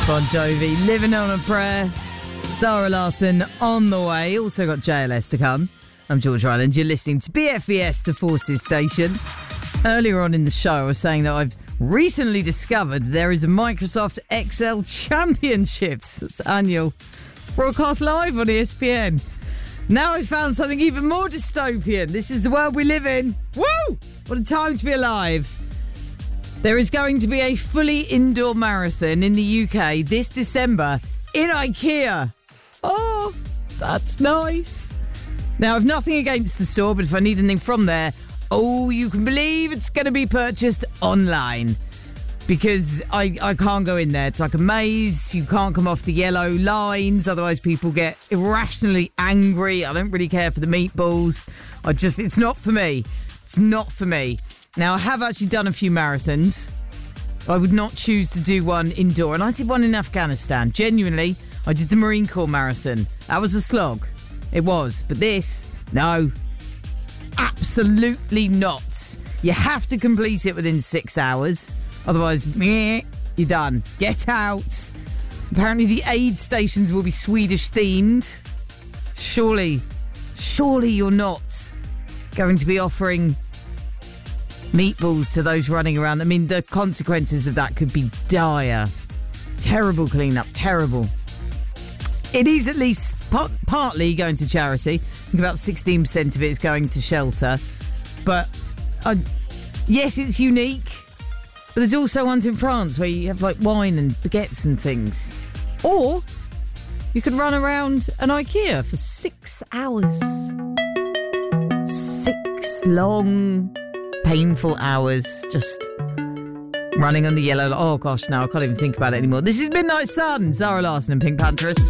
Bon Jovi, Living on a Prayer. Zara Larsson on the way. Also got JLS to come. I'm George Ryland. You're listening to BFBS, the Forces station. Earlier on in the show, I was saying that I've recently discovered there is a Microsoft Excel Championships. It's annual. It's broadcast live on ESPN. Now I've found something even more dystopian. This is the world we live in. Woo! What a time to be alive. There is going to be a fully indoor marathon in the UK this December in IKEA. Oh, that's nice. Now, I've nothing against the store, but if I need anything from there, you can believe it's going to be purchased online. Because I can't go in there. It's like a maze. You can't come off the yellow lines. Otherwise, people get irrationally angry. I don't really care for the meatballs. It's not for me. It's not for me. Now, I have actually done a few marathons. I would not choose to do one indoor. And I did one in Afghanistan. Genuinely, I did the Marine Corps marathon. That was a slog. It was. But this, no. Absolutely not. You have to complete it within 6 hours. Otherwise, you're done. Get out. Apparently the aid stations will be Swedish themed. Surely you're not going to be offering meatballs to those running around. I mean, the consequences of that could be dire. Terrible cleanup, terrible. It is at least partly going to charity. I think about 16% of it is going to shelter. But yes, it's unique. But there's also ones in France where you have like wine and baguettes and things. Or you could run around an IKEA for 6 hours. 6 long, painful hours just running on the yellow. Oh gosh, no, I can't even think about it anymore. This is Midnight Sun, Zara Larsson and Pink Pantheress.